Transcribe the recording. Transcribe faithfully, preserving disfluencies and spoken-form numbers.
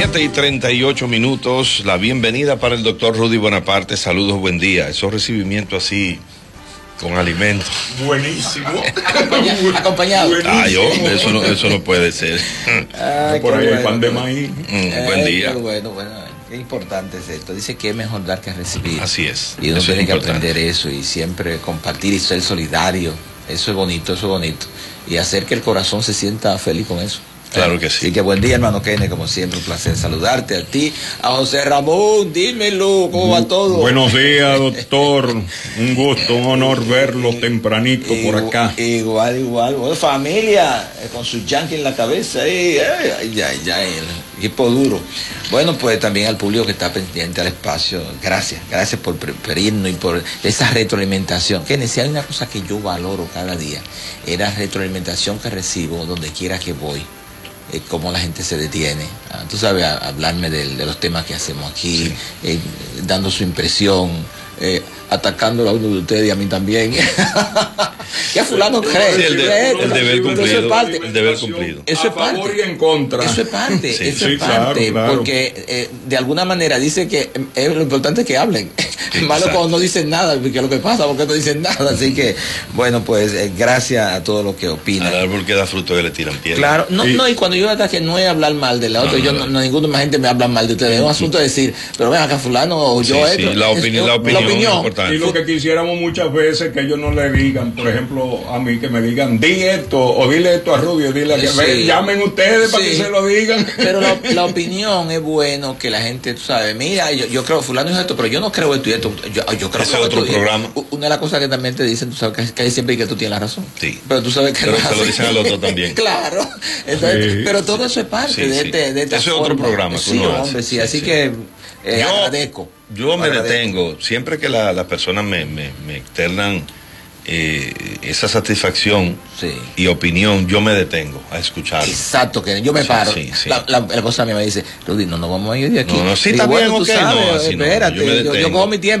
siete y treinta y ocho minutos, la bienvenida para el doctor Rudy Bonaparte. Saludos, buen día. Esos recibimientos así, con alimentos. Buenísimo. Acompañado. Ay, hombre, eso no, eso no puede ser. Ay, por ahí bueno, hay pan de maíz. Mm, eh, buen día. Qué bueno, bueno, qué importante es esto. Dice que es mejor dar que recibir. Así es. Y uno Eso tiene es que importante. aprender eso y siempre compartir y ser solidario. Eso es bonito, eso es bonito. Y hacer que el corazón se sienta feliz con eso. Claro que sí. Así que buen día, hermano Kenneth, como siempre, un placer saludarte a ti, a José Ramón, dímelo, ¿cómo va todo? Buenos días, doctor. Un gusto, un honor verlo tempranito por acá. Igual, igual. Bueno, familia, eh, con su yankee en la cabeza, eh, eh, ay, ya, ya, el equipo duro. Bueno, pues también al público que está pendiente al espacio, gracias, gracias por preferirnos y por esa retroalimentación. Kenneth, si hay una cosa que yo valoro cada día, era retroalimentación que recibo donde quiera que voy. Eh, cómo la gente se detiene, ah, tú sabes, a, a hablarme de, de los temas que hacemos aquí, Sí. eh, dando su impresión, eh, atacando a uno de ustedes y a mí también. ¿Qué fulano cree? Sí, el, de- ¿Cree el esto? deber Eso es cumplido. parte. El deber cumplido. Eso es A favor parte. y en contra. Eso es parte, Sí, eso sí, es parte, claro, claro. porque eh, de alguna manera dice que eh, es lo importante es que hablen. Sí, Malo exacto. cuando no dicen nada, porque lo que pasa, porque no dicen nada. Así que, bueno, pues eh, gracias a todos los que opinan. Al árbol que da fruto que le tiran piedra. Claro, no, Y- no, y cuando yo ataque no es hablar mal de la otra, No, yo no, no, no. no, ninguna más gente me habla mal de ustedes, es un asunto de decir, pero ven acá fulano o Sí, yo sí, esto. la Es- opinión- es- la opinión es importante. Y lo que quisiéramos muchas veces que ellos no le digan, por ejemplo, a mí que me digan, di esto, o dile esto a Rubio, dile a que Sí. ven, llamen ustedes para Sí. que se lo digan. Pero la, la opinión es bueno que la gente, tú sabes, mira, yo, yo creo fulano es esto, pero yo no creo esto y esto, yo, yo creo Ese que es otro esto- programa. U- Una de las cosas que también te dicen, tú sabes, que, que hay siempre que tú tienes la razón. Sí. Pero tú sabes que Pero no se es lo así. dicen al otro también. Claro. Entonces, Sí. pero todo eso es parte Sí, de, sí. este, de esta Ese es otro forma. programa que Sí, uno hace. hombre, sí. Sí, Así sí. que eh, Yo- agradezco. Yo me Agradezco. detengo, siempre que la- las personas me, me, me externan eh, esa satisfacción Sí. y opinión, yo me detengo a escuchar. Exacto, que yo me Sí, paro. sí, sí. La, la, la cosa mía me dice, Rudy, no nos vamos a ir de aquí. No, no, sí, Digo, está bien, bueno, tú ok, no, sabes, así no, espérate, yo me yo, yo detengo. cojo mi tiempo.